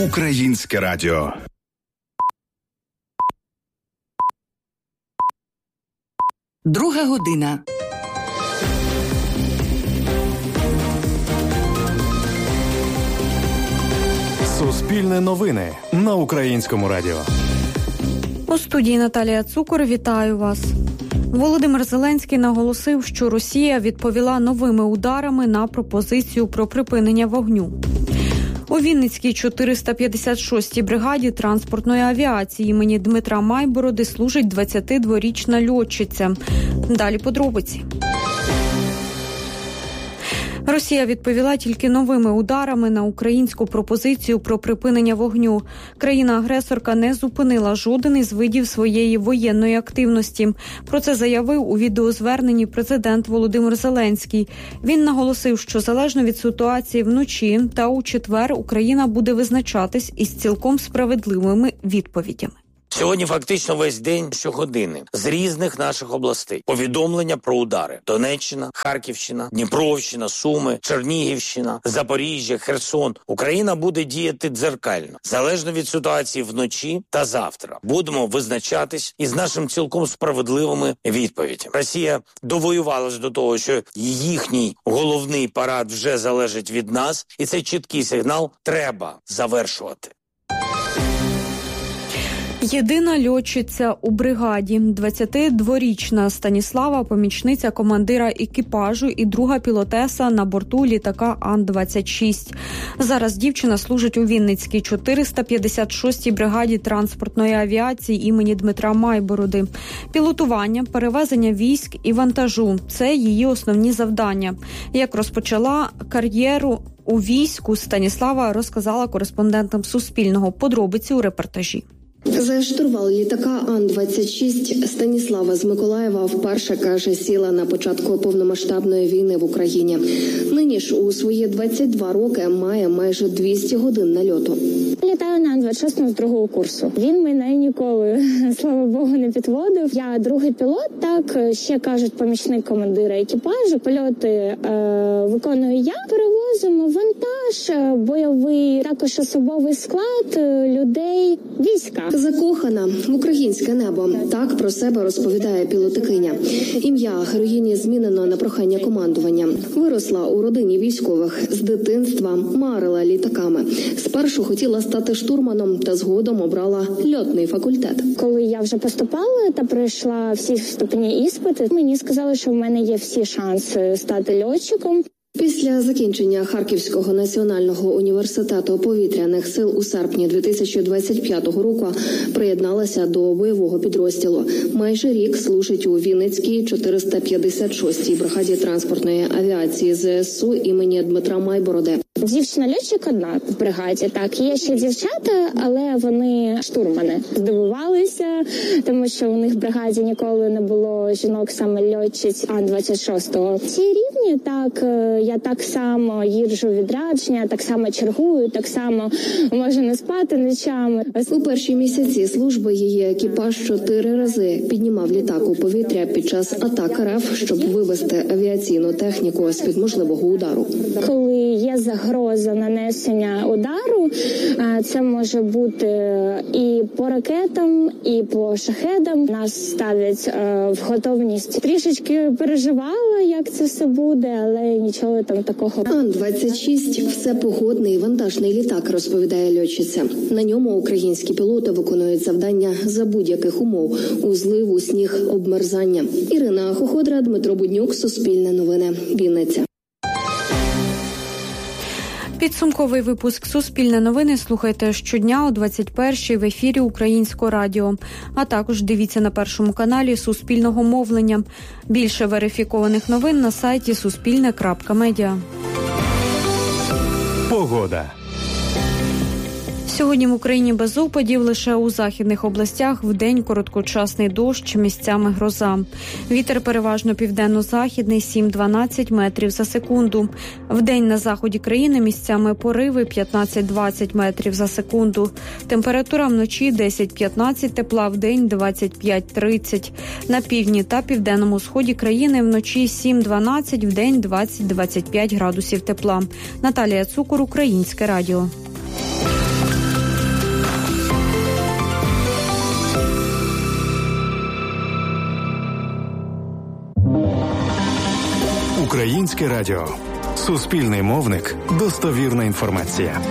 Українське радіо. Друга година. Суспільне новини на Українському радіо. У студії Наталія Цукор. Вітаю вас. Володимир Зеленський наголосив, що Росія відповіла новими ударами на пропозицію про припинення вогню. У Вінницькій 456-й бригаді транспортної авіації імені Дмитра Майбороди служить 22-річна льотчиця. Далі подробиці. Росія відповіла тільки новими ударами на українську пропозицію про припинення вогню. Країна-агресорка не зупинила жоден із видів своєї воєнної активності. Про це заявив у відеозверненні президент Володимир Зеленський. Він наголосив, що залежно від ситуації вночі та у четвер Україна буде визначатись із цілком справедливими відповідями. Сьогодні фактично весь день, щогодини, з різних наших областей. Повідомлення про удари. Донеччина, Харківщина, Дніпровщина, Суми, Чернігівщина, Запоріжжя, Херсон. Україна буде діяти дзеркально. Залежно від ситуації вночі та завтра. Будемо визначатись із нашим цілком справедливими відповідями. Росія довоювалась до того, що їхній головний парад вже залежить від нас. І цей чіткий сигнал треба завершувати. Єдина льотчиця у бригаді, 22-річна Станіслава, помічниця командира екіпажу і друга пілотеса на борту літака Ан-26. Зараз дівчина служить у Вінницькій 456-й бригаді транспортної авіації імені Дмитра Майбороди. Пілотування, перевезення військ і вантажу – це її основні завдання. Як розпочала кар'єру у війську, Станіслава розказала кореспондентам Суспільного. Подробиці у репортажі. За штурвал літака Ан-26 Станіслава з Миколаєва вперше, каже, сіла на початку повномасштабної війни в Україні. Нині ж у свої 22 роки має майже 200 годин нальоту. Літаю на Ан-26 з другого курсу. Він мене ніколи, слава Богу, не підводив. Я другий пілот, так, ще кажуть, помічник командира екіпажу. Польоти виконую я. Перевозимо вантаж, бойовий, також особовий склад, людей, війська. Закохана в українське небо. Так про себе розповідає пілотикиня. Ім'я героїні змінено на прохання командування. Виросла у родині військових. З дитинства марила літаками. Спершу хотіла стати штурманом, та згодом обрала льотний факультет. Коли я вже поступала та пройшла всі вступні іспити, мені сказали, що в мене є всі шанси стати льотчиком. Після закінчення Харківського національного університету повітряних сил у серпні 2025 року приєдналася до бойового підрозділу. Майже рік служить у Вінницькій 456-й бригаді транспортної авіації ЗСУ імені Дмитра Майбороди. Дівчина-льотчик одна в бригаді, так. Є ще дівчата, але вони штурмани. Здивувалися, тому що у них в бригаді ніколи не було жінок саме льотчиць Ан-26. Ці рівні, так, я так само їжджу у відрядження, так само чергую, так само можу не спати ночами. У перші місяці служби її екіпаж 4 рази піднімав літак у повітря під час атак РФ, щоб вивести авіаційну техніку з-під можливого удару. Коли є загроза нанесення удару, це може бути і по ракетам, і по шахедам. Нас ставлять в готовність. Трішечки переживала, як це все буде, але нічого там такого. Ан-26 – все погодний вантажний літак, розповідає льотчиця. На ньому українські пілоти виконують завдання за будь-яких умов – у зливу, сніг, обмерзання. Ірина Хоходра, Дмитро Буднюк, Суспільне новини, Вінниця. Підсумковий випуск «Суспільне новини» слухайте щодня о 21-й в ефірі Українського радіо. А також дивіться на Першому каналі Суспільного мовлення. Більше верифікованих новин на сайті suspilne.media. Погода. Сьогодні в Україні без опадів, лише у західних областях вдень короткочасний дощ, місцями гроза. Вітер переважно південно-західний 7-12 метрів за секунду. Вдень на заході країни місцями пориви 15-20 метрів за секунду. Температура вночі 10-15, тепла вдень 25-30. На півдні та південному сході країни вночі 7-12, вдень 20-25 градусів тепла. Наталія Цукор, Українське радіо. Українське радіо. Суспільний мовник. Достовірна інформація.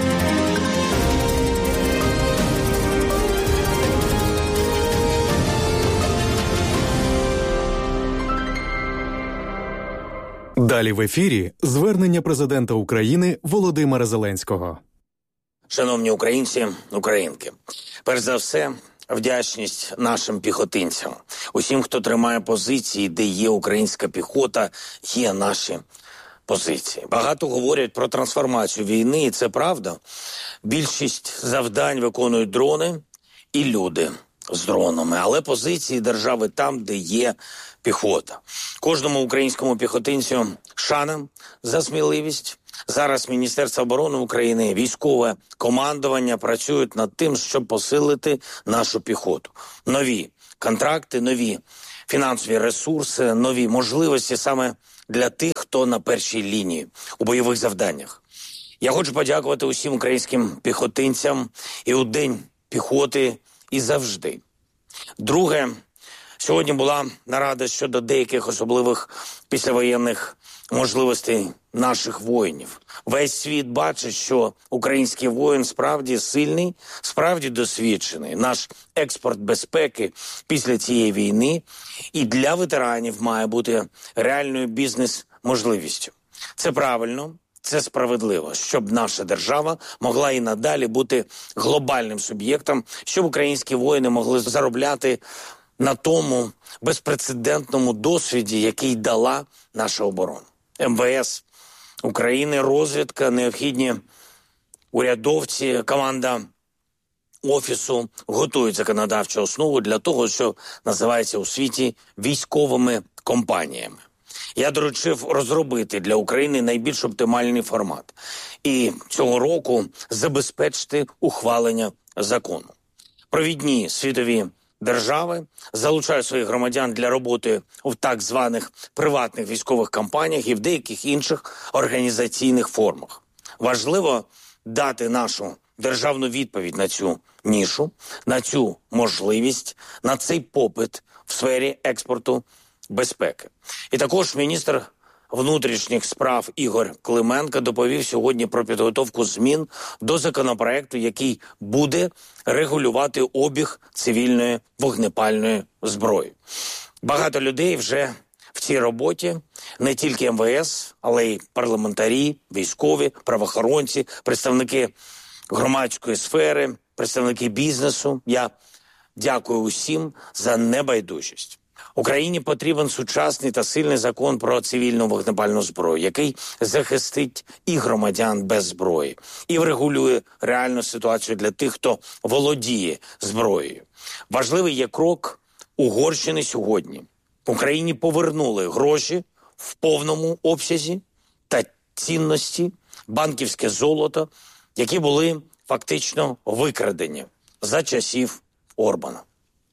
Далі в ефірі звернення президента України Володимира Зеленського. Шановні українці, українки, перш за все, вдячність нашим піхотинцям. Усім, хто тримає позиції, де є українська піхота, є наші позиції. Багато говорять про трансформацію війни, і це правда. Більшість завдань виконують дрони і люди з дронами, але позиції держави там, де є піхота. Кожному українському піхотинцю шана за сміливість. Зараз Міністерство оборони України, військове командування працюють над тим, щоб посилити нашу піхоту. Нові контракти, нові фінансові ресурси, нові можливості саме для тих, хто на першій лінії у бойових завданнях. Я хочу подякувати усім українським піхотинцям і у День піхоти, і завжди. Друге, сьогодні була нарада щодо деяких особливих післявоєнних можливостей наших воїнів. Весь світ бачить, що український воїн справді сильний, справді досвідчений. Наш експорт безпеки після цієї війни і для ветеранів має бути реальною бізнес-можливістю. Це правильно, це справедливо, щоб наша держава могла і надалі бути глобальним суб'єктом, щоб українські воїни могли заробляти на тому безпрецедентному досвіді, який дала наша оборона. МВС України, розвідка, необхідні урядовці, команда Офісу готують законодавчу основу для того, що називається у світі військовими компаніями. Я доручив розробити для України найбільш оптимальний формат і цього року забезпечити ухвалення закону. Провідні світові держави залучають своїх громадян для роботи в так званих приватних військових компаніях і в деяких інших організаційних формах. Важливо дати нашу державну відповідь на цю нішу, на цю можливість, на цей попит в сфері експорту безпеки. І також міністр внутрішніх справ Ігор Клименко доповів сьогодні про підготовку змін до законопроекту, який буде регулювати обіг цивільної вогнепальної зброї. Багато людей вже в цій роботі, не тільки МВС, але й парламентарі, військові, правоохоронці, представники громадської сфери, представники бізнесу. Я дякую усім за небайдужість. Україні потрібен сучасний та сильний закон про цивільну вогнепальну зброю, який захистить і громадян без зброї, і врегулює реальну ситуацію для тих, хто володіє зброєю. Важливий є крок Угорщини сьогодні. Україні повернули гроші в повному обсязі та цінності, банківське золото, які були фактично викрадені за часів Орбана.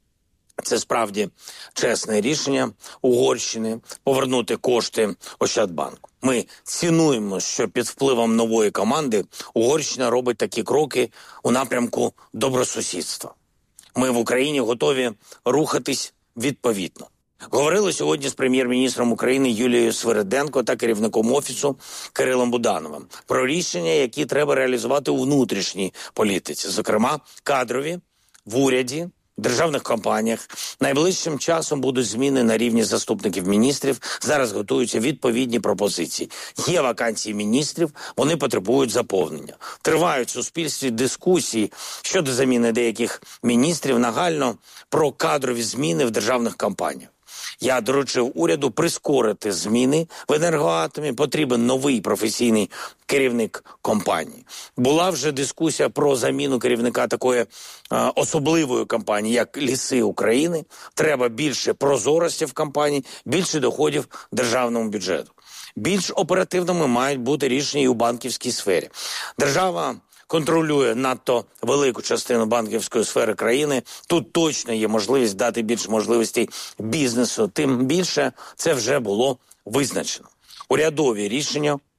Це справді чесне рішення Угорщини повернути кошти Ощадбанку. Ми цінуємо, що під впливом нової команди Угорщина робить такі кроки у напрямку добросусідства. Ми в Україні готові рухатись відповідно. Говорили сьогодні з прем'єр-міністром України Юлією Свириденко та керівником Офісу Кирилом Будановим про рішення, які треба реалізувати у внутрішній політиці, зокрема кадрові, в уряді, в державних компаніях. Найближчим часом будуть зміни на рівні заступників міністрів. Зараз готуються відповідні пропозиції. Є вакансії міністрів, вони потребують заповнення. Тривають в суспільстві дискусії щодо заміни деяких міністрів, нагально про кадрові зміни в державних компаніях. Я доручив уряду прискорити зміни в енергоатомі. Потрібен новий професійний керівник компанії. Була вже дискусія про заміну керівника такої особливої компанії, як Ліси України. Треба більше прозорості в компанії, більше доходів державному бюджету. Більш оперативними мають бути рішення і у банківській сфері. Держава контролює надто велику частину банківської сфери країни. Тут точно є можливість дати більше можливостей бізнесу. Тим більше це вже було визначено. Урядові рішення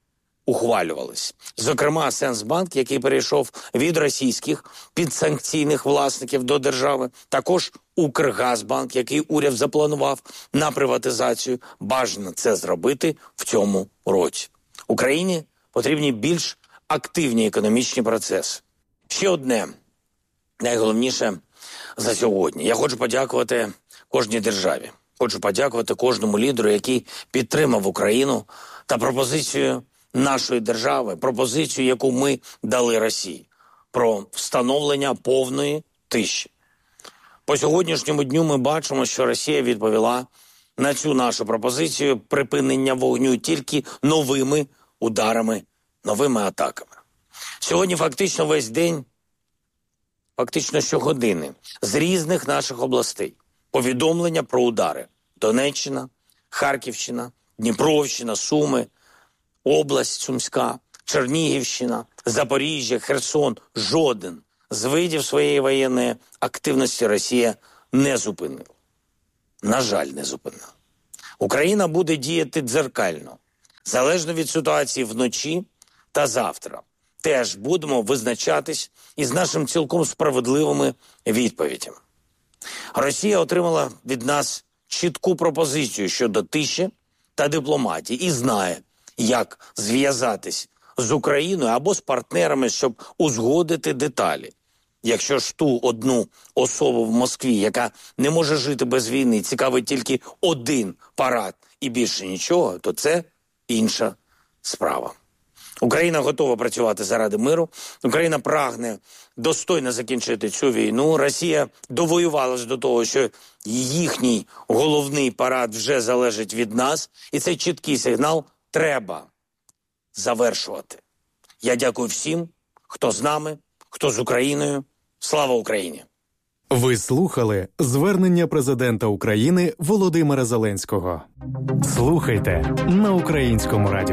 ухвалювались. Зокрема, Сенсбанк, який перейшов від російських підсанкційних власників до держави, також Укргазбанк, який уряд запланував на приватизацію. Бажано це зробити в цьому році. Україні потрібні більш активні економічні процеси. Ще одне, найголовніше за сьогодні. Я хочу подякувати кожній державі. Хочу подякувати кожному лідеру, який підтримав Україну та пропозицію нашої держави, пропозицію, яку ми дали Росії, про встановлення повної тиші. По сьогоднішньому дню ми бачимо, що Росія відповіла на цю нашу пропозицію припинення вогню тільки новими ударами, новими атаками. Сьогодні фактично весь день, фактично щогодини з різних наших областей повідомлення про удари. Донеччина, Харківщина, Дніпровщина, Суми, область Сумська, Чернігівщина, Запоріжжя, Херсон. Жоден з видів своєї воєнної активності Росія не зупинила. На жаль, не зупинила. Україна буде діяти дзеркально. Залежно від ситуації вночі та завтра. Теж будемо визначатись із нашим цілком справедливими відповідями. Росія отримала від нас чітку пропозицію щодо тиші та дипломатії і знає, як зв'язатись з Україною або з партнерами, щоб узгодити деталі. Якщо ж ту одну особу в Москві, яка не може жити без війни, цікавить тільки один парад і більше нічого, то це інша справа. Україна готова працювати заради миру. Україна прагне достойно закінчити цю війну. Росія довоювалась до того, що їхній головний парад вже залежить від нас. І цей чіткий сигнал треба завершувати. Я дякую всім, хто з нами, хто з Україною. Слава Україні! Ви слухали звернення президента України Володимира Зеленського. Слухайте на Українському радіо.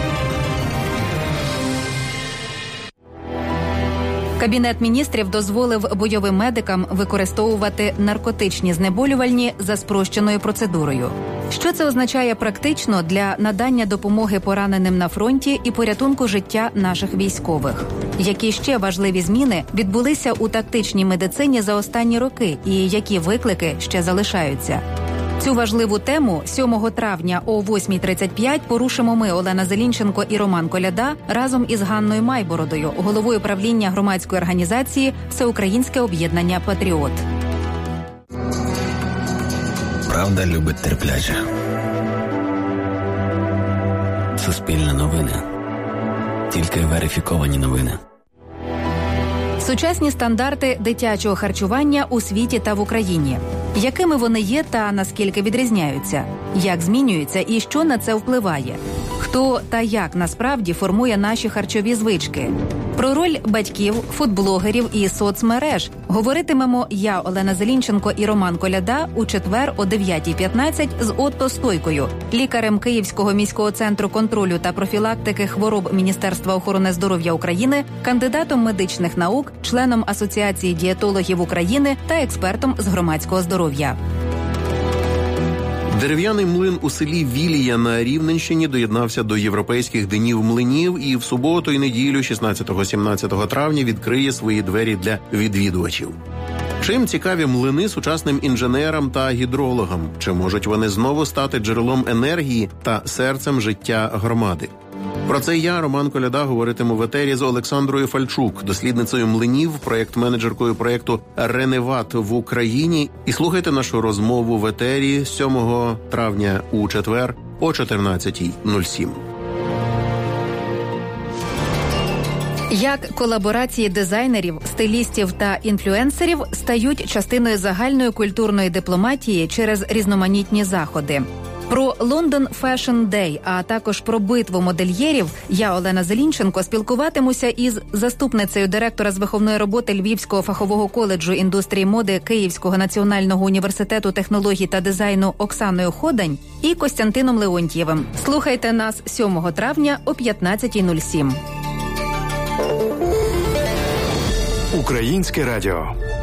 Кабінет міністрів дозволив бойовим медикам використовувати наркотичні знеболювальні за спрощеною процедурою. Що це означає практично для надання допомоги пораненим на фронті і порятунку життя наших військових? Які ще важливі зміни відбулися у тактичній медицині за останні роки і які виклики ще залишаються? Цю важливу тему 7 травня о 8:35 порушимо ми, Олена Зелінченко і Роман Коляда, разом із Ганною Майбородою, головою правління громадської організації «Всеукраїнське об'єднання Патріот». Правда любить терпляче. Суспільне новини. Тільки верифіковані новини. Сучасні стандарти дитячого харчування у світі та в Україні. Якими вони є та наскільки відрізняються? Як змінюються і що на це впливає? Хто та як насправді формує наші харчові звички? Про роль батьків, фудблогерів і соцмереж говоритимемо я, Олена Зелінченко і Роман Коляда у четвер о 9:15 з Отто Стойкою, лікарем Київського міського центру контролю та профілактики хвороб Міністерства охорони здоров'я України, кандидатом медичних наук, членом Асоціації дієтологів України та експертом з громадського здоров'я. Дерев'яний млин у селі Вілія на Рівненщині доєднався до європейських днів млинів і в суботу і неділю 16-17 травня відкриє свої двері для відвідувачів. Чим цікаві млини сучасним інженерам та гідрологам? Чи можуть вони знову стати джерелом енергії та серцем життя громади? Про це я, Роман Коляда, говоритиму в етері з Олександрою Фальчук, дослідницею млинів, проєкт-менеджеркою проєкту «Реневат» в Україні. І слухайте нашу розмову в етері 7 травня у четвер о 14:07. Як колаборації дизайнерів, стилістів та інфлюенсерів стають частиною загальної культурної дипломатії через різноманітні заходи. Про London Fashion Day, а також про битву модельєрів я, Олена Зелінченко, спілкуватимуся із заступницею директора з виховної роботи Львівського фахового коледжу індустрії моди Київського національного університету технологій та дизайну Оксаною Ходань і Костянтином Леонтьєвим. Слухайте нас 7 травня о 15:07. Українське радіо.